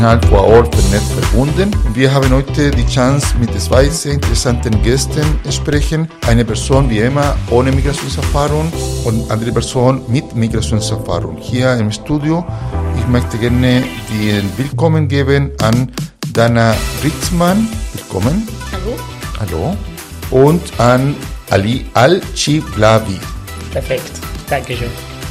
vor Ort per Netz verbunden. Wir haben heute die Chance, mit zwei sehr interessanten Gästen zu sprechen. Eine Person wie immer ohne Migrationserfahrung und andere Person mit Migrationserfahrung. Hier im Studio, ich möchte gerne den Willkommen geben an Dana Ritzmann. Willkommen. Hallo. Hallo. Und an Ali Al-Chiblavi. Perfekt, Dankeschön.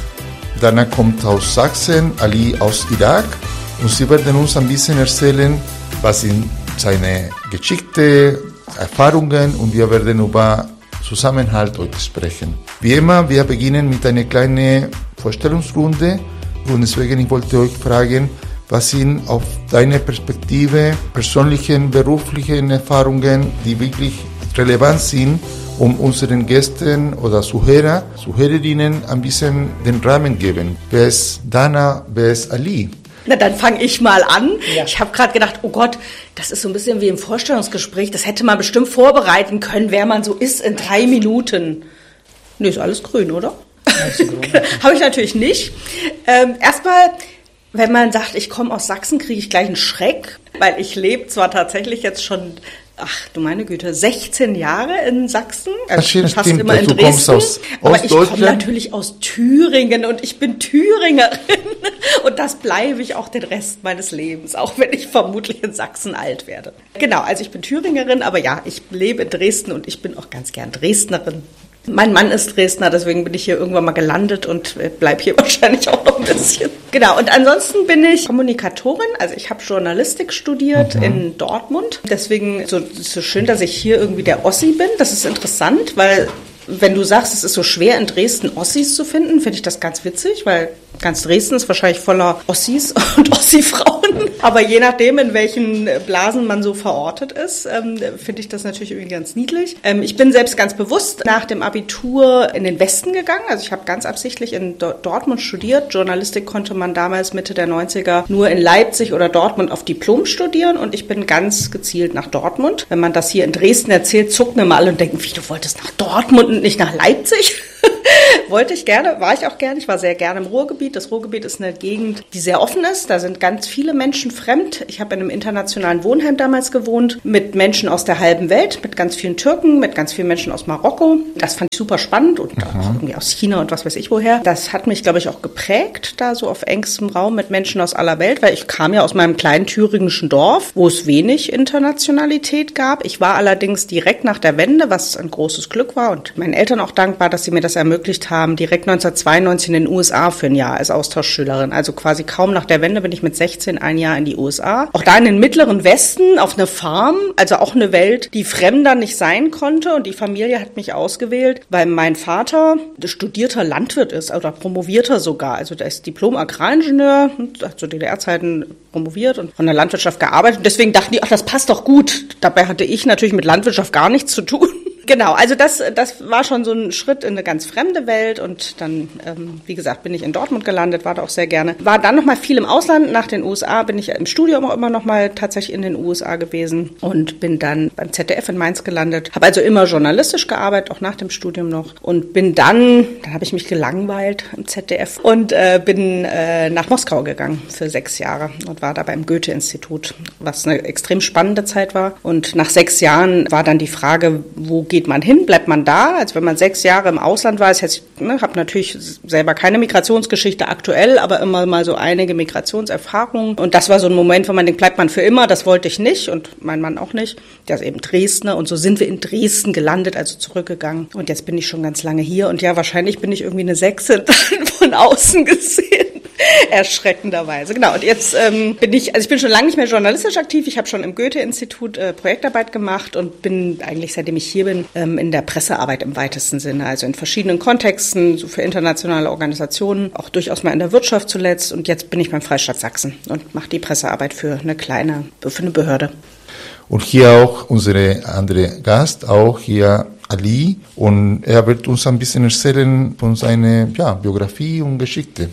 Dana kommt aus Sachsen, Ali aus Irak. Und sie werden uns ein bisschen erzählen, was sind seine Geschichte, Erfahrungen, und wir werden über Zusammenhalt heute sprechen. Wie immer, wir beginnen mit einer kleinen Vorstellungsrunde, und deswegen ich wollte euch fragen, was sind auf deine Perspektive persönlichen, beruflichen Erfahrungen, die wirklich relevant sind, um unseren Gästen oder Zuhörerinnen ein bisschen den Rahmen geben. Wer ist Dana, wer ist Ali? Na, dann fange ich mal an. Ja. Ich habe gerade gedacht, oh Gott, das ist so ein bisschen wie im Vorstellungsgespräch. Das hätte man bestimmt vorbereiten können, wer man so ist in 3 Minuten. Nee, ist alles grün, oder? Habe ich natürlich nicht. Erstmal, wenn man sagt, ich komme aus Sachsen, kriege ich gleich einen Schreck, weil ich lebe zwar tatsächlich jetzt schon, ach du meine Güte, 16 Jahre in Sachsen, also fast stimmt, immer in du Dresden, kommst aus aber ich komme natürlich aus Thüringen und ich bin Thüringerin und das bleibe ich auch den Rest meines Lebens, auch wenn ich vermutlich in Sachsen alt werde. Genau, also ich bin Thüringerin, aber ja, ich lebe in Dresden und ich bin auch ganz gern Dresdnerin. Mein Mann ist Dresdner, deswegen bin ich hier irgendwann mal gelandet und bleibe hier wahrscheinlich auch noch ein bisschen. Genau, und ansonsten bin ich Kommunikatorin, also ich habe Journalistik studiert in Dortmund. Deswegen ist es so schön, dass ich hier irgendwie der Ossi bin. Das ist interessant, weil wenn du sagst, es ist so schwer in Dresden Ossis zu finden, finde ich das ganz witzig, weil ganz Dresden ist wahrscheinlich voller Ossis und Ossi-Frauen. Aber je nachdem, in welchen Blasen man so verortet ist, finde ich das natürlich irgendwie ganz niedlich. Ich bin selbst ganz bewusst nach dem Abitur in den Westen gegangen. Also ich habe ganz absichtlich in Dortmund studiert. Journalistik konnte man damals Mitte der 90er nur in Leipzig oder Dortmund auf Diplom studieren. Und ich bin ganz gezielt nach Dortmund. Wenn man das hier in Dresden erzählt, zucken immer alle und denken, wie, du wolltest nach Dortmund und nicht nach Leipzig? Wollte ich gerne, war ich auch gerne. Ich war sehr gerne im Ruhrgebiet. Das Ruhrgebiet ist eine Gegend, die sehr offen ist. Da sind ganz viele Menschen fremd. Ich habe in einem internationalen Wohnheim damals gewohnt, mit Menschen aus der halben Welt, mit ganz vielen Türken, mit ganz vielen Menschen aus Marokko. Das fand ich super spannend und auch irgendwie aus China und was weiß ich woher. Das hat mich, glaube ich, auch geprägt, da so auf engstem Raum mit Menschen aus aller Welt, weil ich kam ja aus meinem kleinen thüringischen Dorf, wo es wenig Internationalität gab. Ich war allerdings direkt nach der Wende, was ein großes Glück war und meinen Eltern auch dankbar, dass sie mir das ermöglicht haben, direkt 1992 in den USA für ein Jahr als Austauschschülerin. Also quasi kaum nach der Wende bin ich mit 16 ein Jahr in die USA. Auch da in den mittleren Westen auf eine Farm, also auch eine Welt, die fremder nicht sein konnte. Und die Familie hat mich ausgewählt, weil mein Vater studierter Landwirt ist oder promovierter sogar. Also der ist Diplom-Agraringenieur, hat zu DDR-Zeiten promoviert und von der Landwirtschaft gearbeitet. Und deswegen dachten die, ach, das passt doch gut. Dabei hatte ich natürlich mit Landwirtschaft gar nichts zu tun. Genau, also das war schon so ein Schritt in eine ganz fremde Welt und dann, wie gesagt, bin ich in Dortmund gelandet, war da auch sehr gerne. War dann noch mal viel im Ausland, nach den USA bin ich im Studium auch immer noch mal tatsächlich in den USA gewesen und bin dann beim ZDF in Mainz gelandet. Habe also immer journalistisch gearbeitet, auch nach dem Studium noch und bin dann habe ich mich gelangweilt im ZDF und bin nach Moskau gegangen für 6 Jahre und war da beim Goethe-Institut, was eine extrem spannende Zeit war. Und nach 6 Jahren war dann die Frage, wo geht man hin? Bleibt man da? Also wenn man 6 Jahre im Ausland war, ich habe natürlich selber keine Migrationsgeschichte aktuell, aber immer mal so einige Migrationserfahrungen. Und das war so ein Moment, wo man denkt, bleibt man für immer? Das wollte ich nicht und mein Mann auch nicht. Der ist eben Dresdner und so sind wir in Dresden gelandet, also zurückgegangen. Und jetzt bin ich schon ganz lange hier und ja, wahrscheinlich bin ich irgendwie eine Sechse von außen gesehen. Erschreckenderweise. Genau, und jetzt ich bin schon lange nicht mehr journalistisch aktiv. Ich habe schon im Goethe-Institut Projektarbeit gemacht und bin eigentlich, seitdem ich hier bin, in der Pressearbeit im weitesten Sinne. Also in verschiedenen Kontexten, so für internationale Organisationen, auch durchaus mal in der Wirtschaft zuletzt. Und jetzt bin ich beim Freistaat Sachsen und mache die Pressearbeit für eine Behörde. Und hier auch unsere andere Gast, auch hier Ali. Und er wird uns ein bisschen erzählen von seiner Biografie und Geschichte.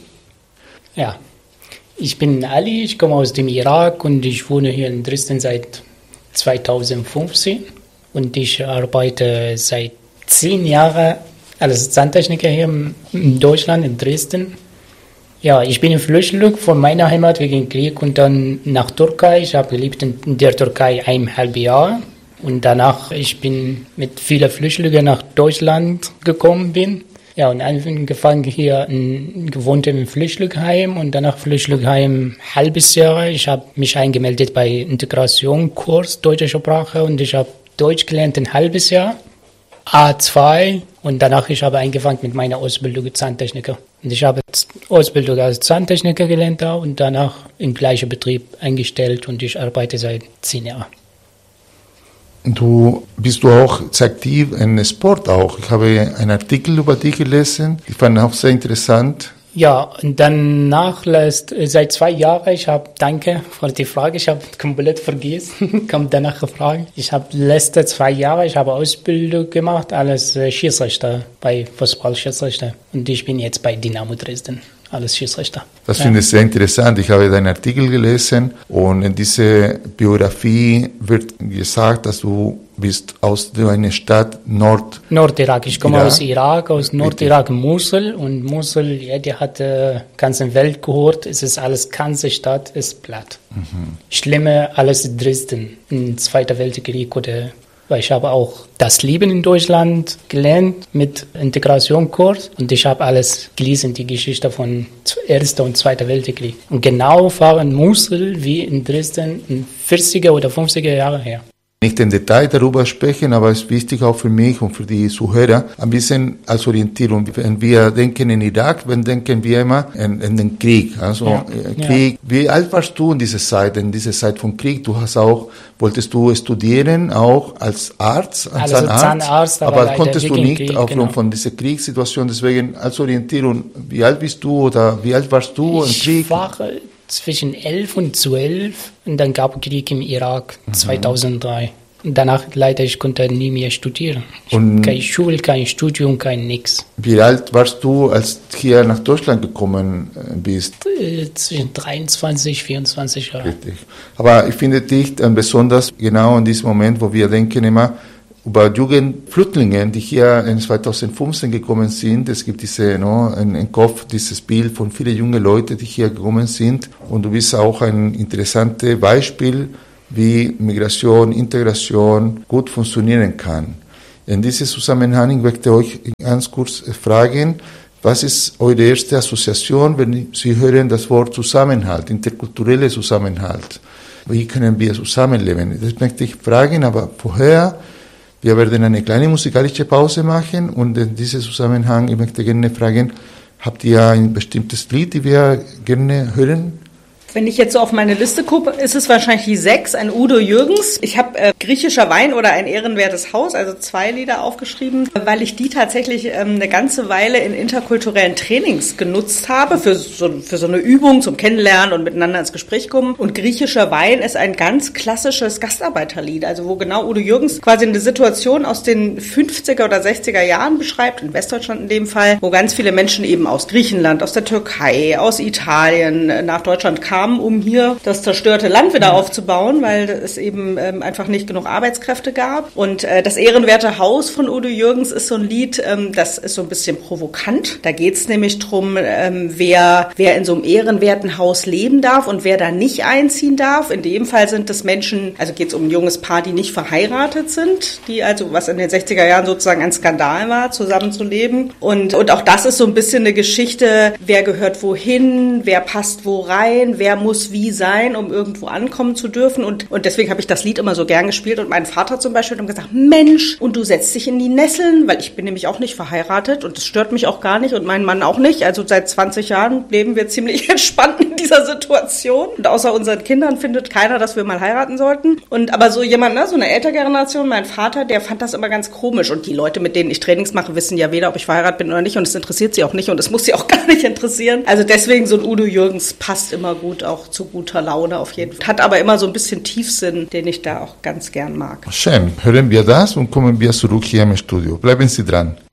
Ja, ich bin Ali, ich komme aus dem Irak und ich wohne hier in Dresden seit 2015 und ich arbeite seit 10 Jahren als Zahntechniker hier in Deutschland, in Dresden. Ja, ich bin Flüchtling von meiner Heimat wegen Krieg und dann nach Türkei. Ich habe gelebt in der Türkei 1,5 Jahre und danach ich bin mit vielen Flüchtlingen nach Deutschland gekommen bin. Ja, und angefangen hier gewohnt im Flüchtlingsheim und danach Flüchtlingsheim halbes Jahr. Ich habe mich eingemeldet bei Integrationskurs Deutsche Sprache und ich habe Deutsch gelernt ein halbes Jahr, A2 und danach ich habe angefangen mit meiner Ausbildung als Zahntechniker. Und ich habe Ausbildung als Zahntechniker gelernt und danach im gleichen Betrieb eingestellt und ich arbeite seit 10 Jahren. Bist du auch sehr aktiv in Sport auch? Ich habe einen Artikel über dich gelesen, ich fand auch sehr interessant. Ja, und danach seit 2 Jahren, danke für die Frage, ich habe komplett vergessen, kommt danach gefragt. Ich habe letzte 2 Jahre, ich habe Ausbildung gemacht als Schiedsrichter, bei Fußball-Schiedsrichter. Und ich bin jetzt bei Dynamo Dresden. Alles Schiedsrichter. Das finde ich sehr interessant. Ich habe deinen Artikel gelesen und in dieser Biografie wird gesagt, dass du bist aus einer Stadt Nordirak. Ich komme aus Irak, aus Nordirak, Mosul. Und Mosul, ja, die hat ganze Welt gehört. Es ist alles, ganze Stadt ist platt. Schlimme alles Dresden im Zweiten Weltkrieg weil ich habe auch das Leben in Deutschland gelernt mit Integrationskurs und ich habe alles gelesen, die Geschichte von Erster und Zweiter Weltkrieg. Und genau war in Mosul wie in Dresden in 40er oder 50er Jahre her. Nicht im Detail darüber sprechen, aber es ist wichtig auch für mich und für die Zuhörer ein bisschen als Orientierung. Wenn wir denken in Irak, dann denken wir immer in den Krieg. Also Krieg. Ja. Wie alt warst du in dieser Zeit von Krieg? Wolltest du studieren, auch als Arzt, als Zahnarzt, aber konntest du nicht Krieg, aufgrund von dieser Kriegssituation. Deswegen als Orientierung, wie alt bist du oder wie alt warst du im Krieg? Ich war zwischen 11 und 12 und dann gab es Krieg im Irak 2003. Und danach leider, ich konnte nie mehr studieren. Keine Schule, kein Studium, kein nix. Wie alt warst du, als du hier nach Deutschland gekommen bist? Zwischen 23, 24 Jahre. Richtig. Aber ich finde dich besonders genau in diesem Moment, wo wir denken immer über Jugendflüchtlinge, die hier in 2015 gekommen sind. Es gibt im Kopf dieses Bild von vielen jungen Leuten, die hier gekommen sind. Und du bist auch ein interessantes Beispiel, wie Migration, Integration gut funktionieren kann. In diesem Zusammenhang möchte ich euch ganz kurz fragen, was ist eure erste Assoziation, wenn Sie hören das Wort Zusammenhalt, interkultureller Zusammenhalt? Wie können wir zusammenleben? Das möchte ich fragen, aber vorher, wir werden eine kleine musikalische Pause machen und in diesem Zusammenhang, ich möchte gerne fragen, habt ihr ein bestimmtes Lied, das wir gerne hören? Wenn ich jetzt so auf meine Liste gucke, ist es wahrscheinlich die 6, ein Udo Jürgens. Ich habe Griechischer Wein oder Ein ehrenwertes Haus, also 2 Lieder aufgeschrieben, weil ich die tatsächlich eine ganze Weile in interkulturellen Trainings genutzt habe, für so eine Übung zum Kennenlernen und miteinander ins Gespräch kommen. Und Griechischer Wein ist ein ganz klassisches Gastarbeiterlied, also wo genau Udo Jürgens quasi eine Situation aus den 50er oder 60er Jahren beschreibt, in Westdeutschland in dem Fall, wo ganz viele Menschen eben aus Griechenland, aus der Türkei, aus Italien nach Deutschland kamen, um hier das zerstörte Land wieder aufzubauen, weil es eben einfach nicht genug Arbeitskräfte gab. Und das ehrenwerte Haus von Udo Jürgens ist so ein Lied, das ist so ein bisschen provokant. Da geht es nämlich drum, wer in so einem ehrenwerten Haus leben darf und wer da nicht einziehen darf. In dem Fall sind das Menschen, also geht es um ein junges Paar, die nicht verheiratet sind, die also, was in den 60er Jahren sozusagen ein Skandal war, zusammenzuleben. Und auch das ist so ein bisschen eine Geschichte, wer gehört wohin, wer passt wo rein, wer muss wie sein, um irgendwo ankommen zu dürfen. Und deswegen habe ich das Lied immer so gern gespielt. Und mein Vater zum Beispiel hat gesagt, Mensch, und du setzt dich in die Nesseln, weil ich bin nämlich auch nicht verheiratet und das stört mich auch gar nicht und mein Mann auch nicht. Also seit 20 Jahren leben wir ziemlich entspannt in dieser Situation. Und außer unseren Kindern findet keiner, dass wir mal heiraten sollten. Aber so jemand, so eine ältere Generation, mein Vater, der fand das immer ganz komisch. Und die Leute, mit denen ich Trainings mache, wissen ja weder, ob ich verheiratet bin oder nicht. Und es interessiert sie auch nicht und es muss sie auch gar nicht interessieren. Also deswegen so ein Udo Jürgens passt immer gut, auch zu guter Laune auf jeden Fall. Hat aber immer so ein bisschen Tiefsinn, den ich da auch ganz gern mag. Schön. Hören wir das und kommen wir zurück hier im Studio. Bleiben Sie dran.